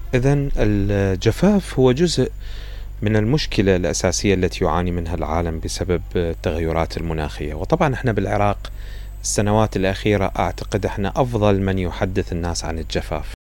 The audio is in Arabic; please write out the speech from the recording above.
إذن الجفاف هو جزء من المشكلة الأساسية التي يعاني منها العالم بسبب التغيرات المناخية. وطبعا احنا بالعراق السنوات الأخيرة أعتقد احنا أفضل من يحدث الناس عن الجفاف.